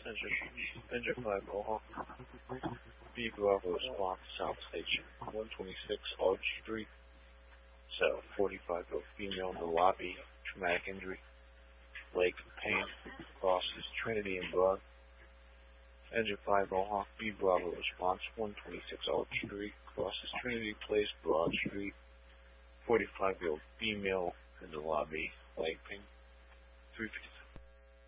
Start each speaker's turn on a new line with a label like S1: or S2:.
S1: Engine 5 Mohawk. B Bravo response South Station 126 Aldrich Street. Cell 45-year-old female in the lobby. Traumatic injury. Leg pain. Crosses Trinity and Broad. Engine 5 Mohawk. B Bravo response 126 Aldrich Street. Crosses Trinity Place, Broad Street. 45-year-old female in the lobby. Leg pain. 3:57